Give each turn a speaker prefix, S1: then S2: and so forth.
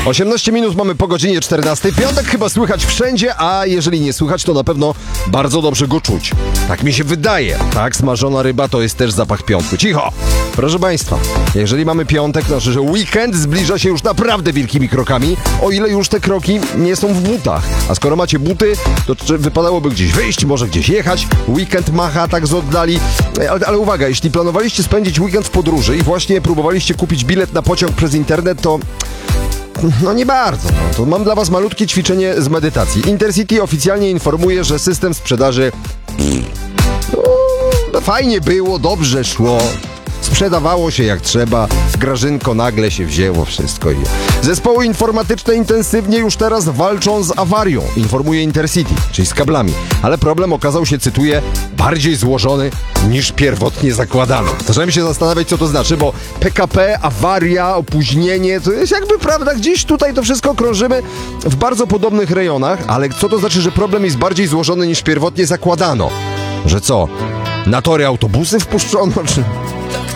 S1: 18 minut mamy po godzinie 14. Piątek chyba słychać wszędzie, a jeżeli nie słychać, to na pewno bardzo dobrze go czuć. Tak mi się wydaje. Tak, smażona ryba to jest też zapach piątku. Cicho! Proszę Państwa, jeżeli mamy piątek, to znaczy, że weekend zbliża się już naprawdę wielkimi krokami, o ile już te kroki nie są w butach. A skoro macie buty, to wypadałoby gdzieś wyjść, może gdzieś jechać. Weekend macha tak z oddali. Ale uwaga, jeśli planowaliście spędzić weekend w podróży i właśnie próbowaliście kupić bilet na pociąg przez internet, to no nie bardzo. No, to mam dla was malutkie ćwiczenie z medytacji. Intercity oficjalnie informuje, że system sprzedaży fajnie było, dobrze szło. Sprzedawało się jak trzeba, Grażynko nagle się wzięło wszystko. Zespoły informatyczne intensywnie już teraz walczą z awarią, informuje Intercity, czyli z kablami. Ale problem okazał się, cytuję, bardziej złożony niż pierwotnie zakładano. Zacząłem się zastanawiać, co to znaczy, bo PKP, awaria, opóźnienie, to jest jakby, prawda, gdzieś tutaj to wszystko krążymy w bardzo podobnych rejonach, ale co to znaczy, że problem jest bardziej złożony niż pierwotnie zakładano? Że co? Na tory autobusy wpuszczono, czy...